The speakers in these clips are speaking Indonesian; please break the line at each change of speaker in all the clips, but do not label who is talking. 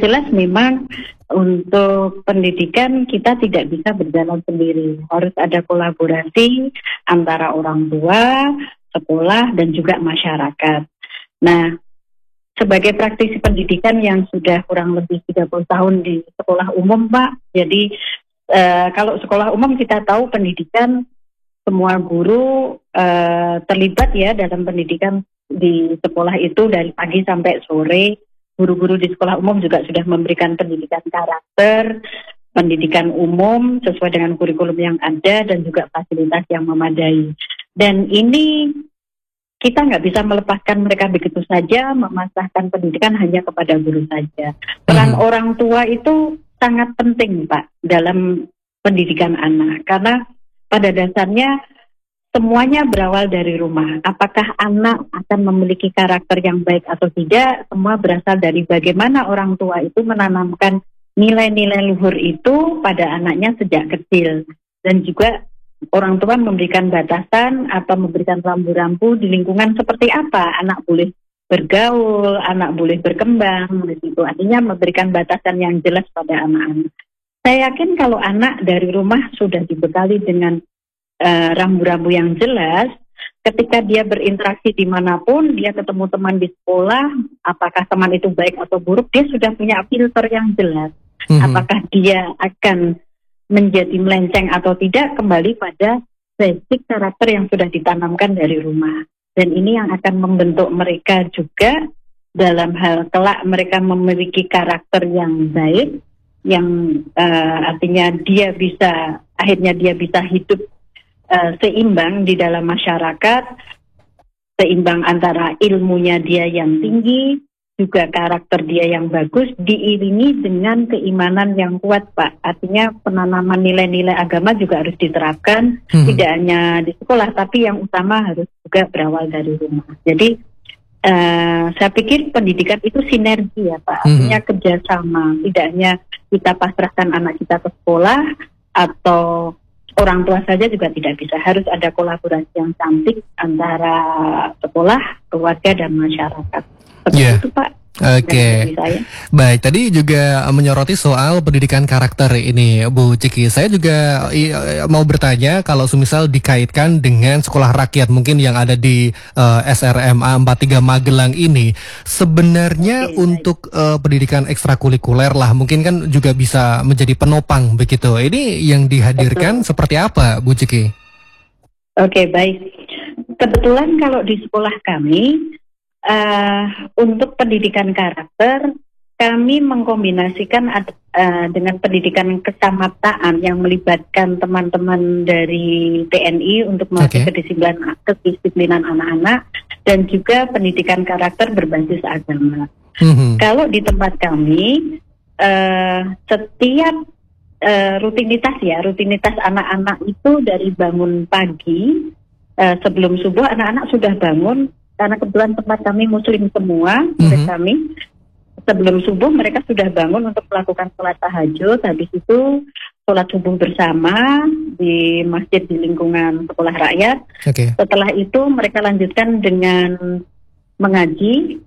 jelas memang untuk pendidikan kita tidak bisa berjalan sendiri. Harus ada kolaborasi antara orang tua, sekolah, dan juga masyarakat. Nah, sebagai praktisi pendidikan yang sudah kurang lebih 30 tahun di sekolah umum, Pak. Jadi kalau sekolah umum kita tahu pendidikan, semua guru terlibat ya dalam pendidikan di sekolah itu dari pagi sampai sore. Guru-guru di sekolah umum juga sudah memberikan pendidikan karakter, pendidikan umum sesuai dengan kurikulum yang ada dan juga fasilitas yang memadai. Dan ini kita nggak bisa melepaskan mereka begitu saja, memasrahkan pendidikan hanya kepada guru saja. Peran orang tua itu sangat penting, Pak, dalam pendidikan anak. Karena pada dasarnya semuanya berawal dari rumah. Apakah anak akan memiliki karakter yang baik atau tidak, semua berasal dari bagaimana orang tua itu menanamkan nilai-nilai luhur itu pada anaknya sejak kecil. Dan juga orang tua memberikan batasan atau memberikan rambu-rambu di lingkungan seperti apa anak boleh bergaul, anak boleh berkembang, begitu. Artinya memberikan batasan yang jelas pada anak-anak. Saya yakin kalau anak dari rumah sudah dibekali dengan rambu-rambu yang jelas, ketika dia berinteraksi dimanapun, dia ketemu teman di sekolah, apakah teman itu baik atau buruk, dia sudah punya filter yang jelas. Apakah dia akan menjadi melenceng atau tidak, kembali pada basic karakter yang sudah ditanamkan dari rumah. Dan ini yang akan membentuk mereka juga dalam hal kelak mereka memiliki karakter yang baik, yang artinya akhirnya dia bisa hidup seimbang di dalam masyarakat, seimbang antara ilmunya dia yang tinggi, juga karakter dia yang bagus, diiringi dengan keimanan yang kuat, Pak. Artinya penanaman nilai-nilai agama juga harus diterapkan, tidak hanya di sekolah, tapi yang utama harus juga berawal dari rumah. Jadi saya pikir pendidikan itu sinergi ya, Pak. Artinya kerjasama, tidak hanya kita pasrahkan anak kita ke sekolah atau orang tua saja juga tidak bisa. Harus ada kolaborasi yang cantik antara sekolah, keluarga, dan masyarakat. Seperti itu, Pak.
Oke. Baik, tadi juga menyoroti soal pendidikan karakter ini, Bu Ciki. Saya juga mau bertanya kalau semisal dikaitkan dengan sekolah rakyat mungkin yang ada di SRMA 43 Magelang ini. Sebenarnya untuk pendidikan ekstrakurikuler lah, mungkin kan juga bisa menjadi penopang begitu. Ini yang dihadirkan seperti apa, Bu Ciki?
Oke, baik. Kebetulan kalau di sekolah kami, untuk pendidikan karakter, kami mengkombinasikan dengan pendidikan kecamataan yang melibatkan teman-teman dari TNI untuk melatih kedisiplinan anak-anak, dan juga pendidikan karakter berbasis agama. Kalau di tempat kami, setiap rutinitas anak-anak itu dari bangun pagi, sebelum subuh anak-anak sudah bangun. Karena kebetulan tempat kami muslim semua, murid kami, sebelum subuh mereka sudah bangun untuk melakukan sholat tahajud. Habis itu sholat subuh bersama di masjid di lingkungan sekolah rakyat. Setelah itu mereka lanjutkan dengan mengaji,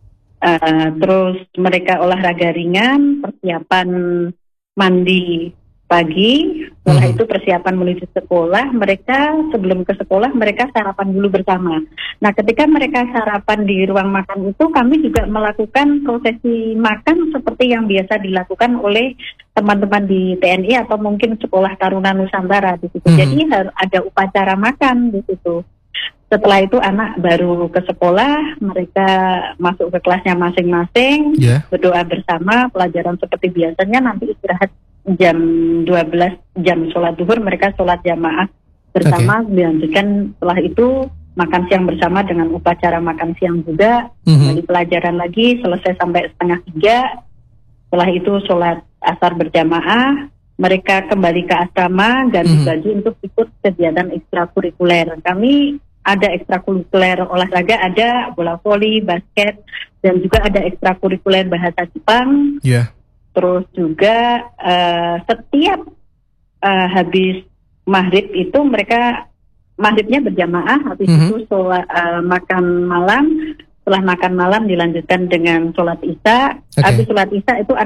terus mereka olahraga ringan, persiapan mandi pagi. Setelah itu persiapan menuju sekolah. Mereka sebelum ke sekolah mereka sarapan dulu bersama. Nah, ketika mereka sarapan di ruang makan itu, kami juga melakukan prosesi makan seperti yang biasa dilakukan oleh teman-teman di TNI atau mungkin Sekolah Taruna Nusantara di situ. Jadi harus ada upacara makan di situ. Setelah itu anak baru ke sekolah, mereka masuk ke kelasnya masing-masing, berdoa bersama, pelajaran seperti biasanya, nanti istirahat jam 12 jam sholat zuhur, mereka sholat jamaah bersama, dilanjutkan setelah itu makan siang bersama dengan upacara makan siang juga, kembali pelajaran lagi selesai sampai 2:30, setelah itu sholat asar berjamaah, mereka kembali ke asrama, ganti baju untuk ikut kegiatan ekstrakurikuler. Kami ada ekstrakurikuler olahraga, ada bola voli, basket, dan juga ada ekstrakurikuler bahasa Jepang. Terus juga setiap habis maghrib itu mereka maghribnya berjamaah, habis itu sholat, makan malam. Setelah makan malam dilanjutkan dengan sholat isya. Habis sholat isya itu